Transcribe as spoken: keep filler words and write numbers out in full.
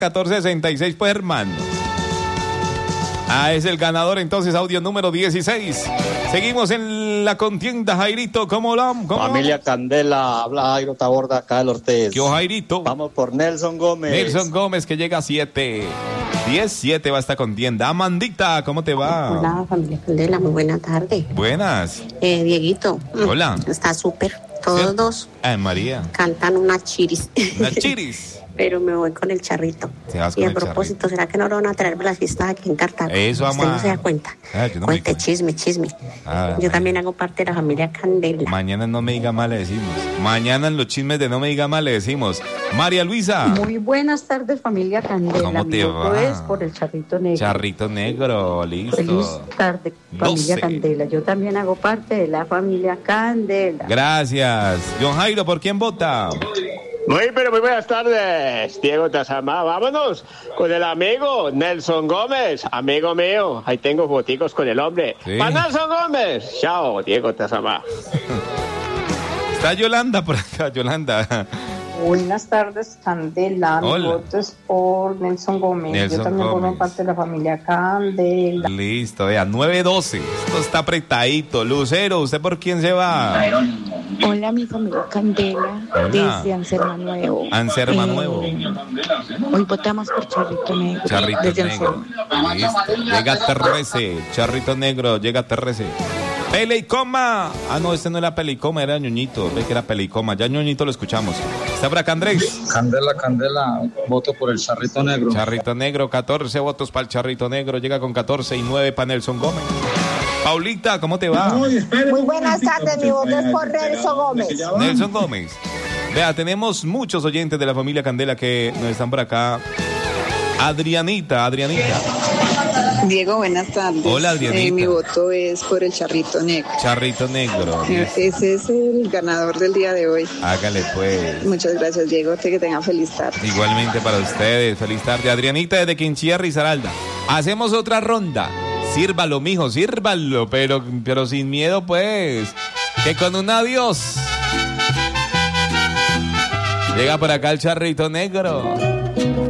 catorce sesenta y seis, pues, hermano. Ah, es el ganador, entonces, audio número dieciséis. Seguimos en la contienda, Jairito. ¿Cómo la? ¿Cómo Familia vamos? Candela, habla Jairo Taborda, acá del Ortiz. ¿Qué o, Jairito? Vamos por Nelson Gómez. Nelson Gómez, que llega a siete. diez siete va esta contienda. Amandita, ¿cómo te va? Hola, familia Candela, muy buena tarde. Buenas. Eh, Dieguito. Hola. Está súper. Todos ¿Sí? dos Ay, María. cantan unas chiris. Una chiris. Pero me voy con el charrito. Te vas Y con a el propósito, ¿será que no lo van a traer para las fiestas aquí en Cartago? Eso, Usted ama. no se da cuenta. Ah, yo no me Cuente, di cuenta. chisme, chisme. Ah, Yo ay. también hago parte de la familia Candela. Mañana no me diga mal, le decimos. Mañana en los chismes de no me diga mal, le decimos. María Luisa. Muy buenas tardes, familia Candela. ¿Cómo te Mi voto va? es por el charrito negro. Charrito negro, listo. Feliz tarde, familia doce. Candela. Yo también hago parte de la familia Candela. Gracias. John Jairo, ¿por quién vota? Muy, pero muy buenas tardes, Diego Tazamá. Vámonos con el amigo Nelson Gómez, amigo mío. Ahí tengo foticos con el hombre. Sí. ¡Para Nelson Gómez! Chao, Diego Tazamá. Está Yolanda por acá, Yolanda. Buenas tardes, Candela. Mi Hola. voto es por Nelson Gómez. Nelson Yo también Gómez. formo parte de la familia Candela. Listo, vea, nueve doce. Esto está apretadito. Lucero, ¿usted por quién se va? Hola, mi familia Candela, Hola. desde Anserma Nuevo. Anserma Eh, Nuevo. Hoy votamos por Charrito Negro. Charrito desde negro. Anserma. Listo. Llega trece. Charrito negro, llega trece. Pelicoma. Ah, no, este no era Pelicoma, era Ñoñito. Ve que era Pelicoma. Ya Ñoñito lo escuchamos. Está por acá Andrés. Candela, Candela, voto por el charrito negro. Charrito negro, catorce votos para el Charrito negro. Llega con catorce y nueve para Nelson Gómez. Paulita, ¿cómo te va? Muy buenas tardes, mi voto es por Nelson Gómez. Nelson Gómez. Vea, tenemos muchos oyentes de la familia Candela que nos están por acá. Adrianita, Adrianita. Diego, buenas tardes. Hola, Adrianita. Eh, mi voto es por el charrito negro. Charrito negro. Eh, Ese es el ganador del día de hoy. Hágale pues. Muchas gracias, Diego. Que tengan feliz tarde. Igualmente para ustedes. Feliz tarde. Adrianita desde Quinchía, Risaralda. Hacemos otra ronda. Sírvalo, mijo, sírvalo. Pero, pero sin miedo, pues. Que con un adiós. Llega por acá el Charrito negro.